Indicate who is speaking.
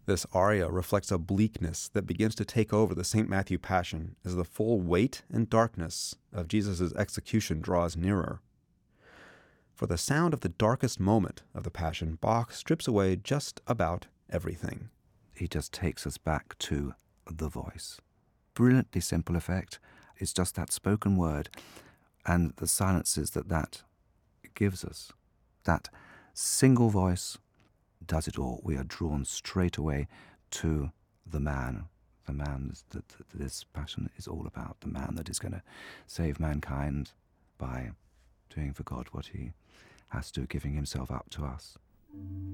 Speaker 1: This aria reflects a bleakness that begins to take over the St. Matthew Passion as the full weight and darkness of Jesus' execution draws nearer. For the sound of the darkest moment of the Passion, Bach strips away just about everything.
Speaker 2: He just takes us back to the voice. Brilliantly simple effect. It's just that spoken word and the silences that gives us. That single voice does it all. We are drawn straight away to the man that this Passion is all about, the man that is going to save mankind by doing for God what he has to, giving himself up to us.